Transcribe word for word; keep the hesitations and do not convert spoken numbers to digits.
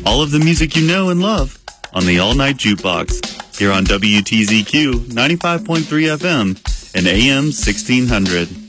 All of the music you know and love on the All Night Jukebox here on W T Z Q ninety-five point three F M and A M sixteen hundred.